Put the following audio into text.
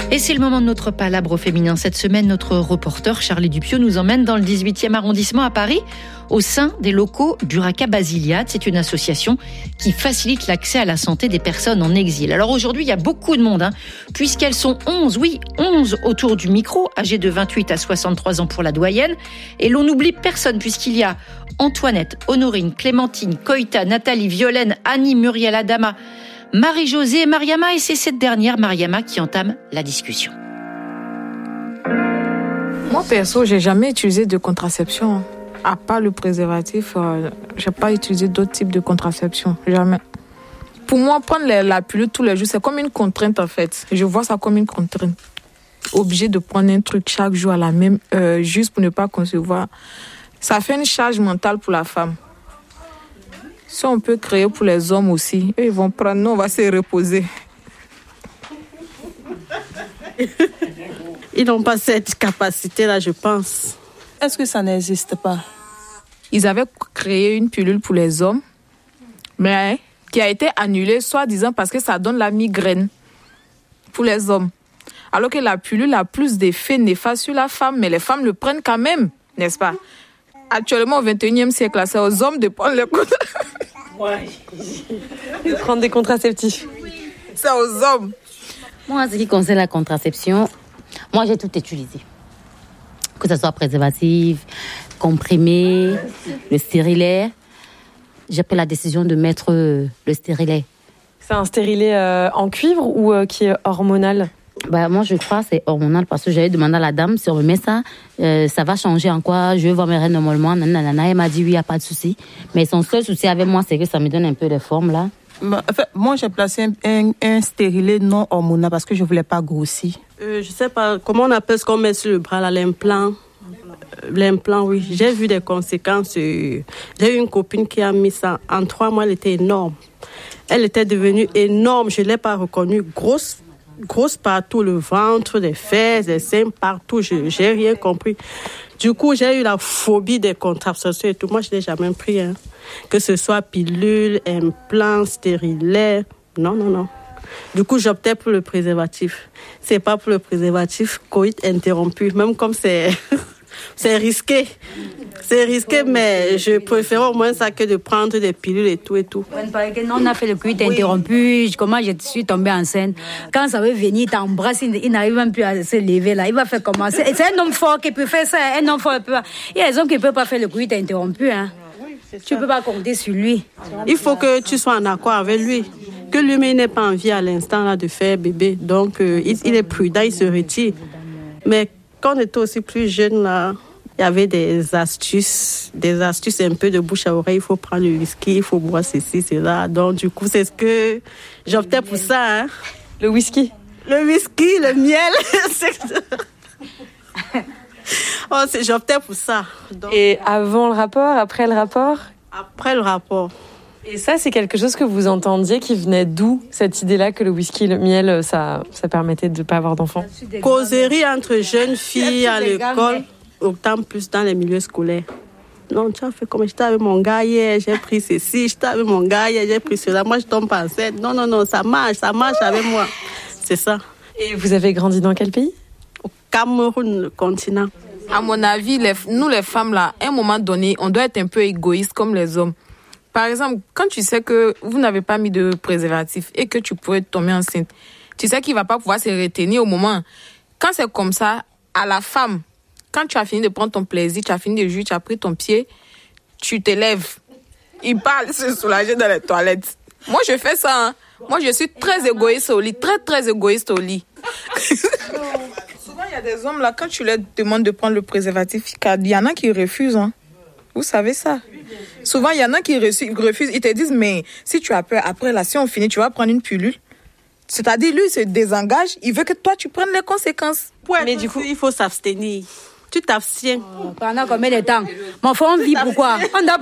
Et c'est le moment de notre palabre féminin. Cette semaine, notre reporter Charlie Dupieux nous emmène dans le 18e arrondissement à Paris, au sein des locaux du Raqqa Basiliade. C'est une association qui facilite l'accès à la santé des personnes en exil. Alors aujourd'hui, il y a beaucoup de monde, puisqu'elles sont 11 autour du micro, âgées de 28 à 63 ans pour la doyenne. Et l'on n'oublie personne, puisqu'il y a Antoinette, Honorine, Clémentine, Koïta, Nathalie, Violaine, Annie, Muriel, Adama, Marie-Josée et Mariama, et c'est cette dernière, Mariama, qui entame la discussion. Moi, perso, j'ai jamais utilisé de contraception. À part le préservatif, j'ai pas utilisé d'autres types de contraception. Jamais. Pour moi, prendre la pilule tous les jours, c'est comme une contrainte, en fait. Je vois ça comme une contrainte. Obligé de prendre un truc chaque jour à la même heure, juste pour ne pas concevoir. Ça fait une charge mentale pour la femme. Si on peut créer pour les hommes aussi, eux, ils vont prendre, nous, on va se reposer. Ils n'ont pas cette capacité-là, je pense. Est-ce que ça n'existe pas? Ils avaient créé une pilule pour les hommes, mais qui a été annulée, soi-disant parce que ça donne la migraine pour les hommes. Alors que la pilule a plus d'effets néfastes sur la femme, mais les femmes le prennent quand même, n'est-ce pas? Actuellement, au 21e siècle, c'est aux hommes de prendre le de prendre des contraceptifs. C'est aux hommes. Moi, en ce qui concerne la contraception, moi, j'ai tout utilisé. Que ce soit préservatif, comprimé, le stérilet. J'ai pris la décision de mettre le stérilet. C'est un stérilet en cuivre ou qui est hormonal? Moi, je crois que c'est hormonal parce que j'avais demandé à la dame si on me met ça, ça va changer en quoi? Je vais voir mes règles normalement. Nanana. Elle m'a dit oui, il n'y a pas de souci. Mais son seul souci avec moi, c'est que ça me donne un peu de forme là. Moi, j'ai placé un stérilet non hormonal parce que je ne voulais pas grossir. Je ne sais pas comment on appelle ce qu'on met sur le bras, là, l'implant. L'implant, oui. J'ai vu des conséquences. J'ai eu une copine qui a mis ça. En 3 mois, elle était énorme. Elle était devenue énorme. Je ne l'ai pas reconnue. Grosse partout, le ventre, les fesses, les seins, partout. Je n'ai rien compris. Du coup, j'ai eu la phobie des contraceptions et tout. Moi, je ne l'ai jamais pris. Que ce soit pilule, implant, stérilet. Non. Du coup, j'optais pour le préservatif. C'est pas pour le préservatif, coït interrompu. Même comme c'est risqué. C'est risqué, mais je préfère au moins ça que de prendre des pilules et tout. On a fait le coït interrompu. Comment je suis tombée enceinte. Quand ça veut venir, il t'embrasse, il n'arrive même plus à se lever là. Il va faire comment? C'est un homme fort qui peut faire ça. Un homme fort peut. Il y a des hommes qui ne peuvent pas faire le coït interrompu. Tu ne peux pas compter sur lui. Il faut que tu sois en accord avec lui. Que lui-même n'ait pas envie à l'instant là de faire bébé. Donc, il est prudent, il se retire. Mais quand on était aussi plus jeune là, il y avait des astuces un peu de bouche à oreille. Il faut prendre le whisky, il faut boire ceci, cela. Donc, du coup, c'est ce que j'optais pour ça. Le whisky? Le whisky, le miel. J'optais pour ça. Donc, et avant le rapport, après le rapport? Après le rapport. Et ça, c'est quelque chose que vous entendiez qui venait d'où, cette idée-là que le whisky, le miel, ça permettait de ne pas avoir d'enfants? Causerie entre jeunes filles à l'école, autant plus dans les milieux scolaires. Non, tu as fait comme j'étais avec mon gars hier, j'ai pris ceci, j'étais avec mon gars hier, j'ai pris cela. Moi, je tombe pas enceinte. Non, ça marche avec moi. C'est ça. Et vous avez grandi dans quel pays? Au Cameroun, le continent. À mon avis, nous les femmes, là, à un moment donné, on doit être un peu égoïste comme les hommes. Par exemple, quand tu sais que vous n'avez pas mis de préservatif et que tu pourrais tomber enceinte, tu sais qu'il ne va pas pouvoir se retenir au moment. Quand c'est comme ça, à la femme, quand tu as fini de prendre ton plaisir, tu as fini de jouer, tu as pris ton pied, tu te lèves. Il parle se soulager dans les toilettes. Moi, je fais ça. Moi, je suis très égoïste au lit. Très égoïste au lit. Souvent, il y a des hommes, là, quand tu leur demandes de prendre le préservatif, il y en a qui refusent. Vous savez ça. Souvent, il y en a qui refusent. Ils te disent, mais si tu as peur, après, là, si on finit, tu vas prendre une pilule. C'est-à-dire, lui, il se désengage. Il veut que toi, tu prennes les conséquences. Ouais, mais du coup, il faut s'abstenir. Tu t'abstiens. Pendant combien de temps? Mon frère, on vit pourquoi?